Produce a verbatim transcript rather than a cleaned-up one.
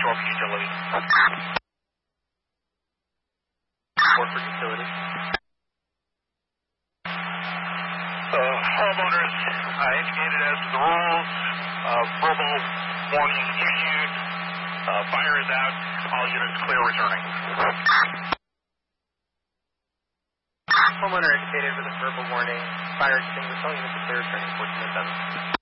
Shore for utility. Shore for utility. Uh, homeowners uh, indicated as to the rules. Uh, verbal warning issued. Uh, fire is out. All units clear returning. Homeowner indicated with a verbal warning. Fire extinguished. All units are clear returning. fourteen oh seven.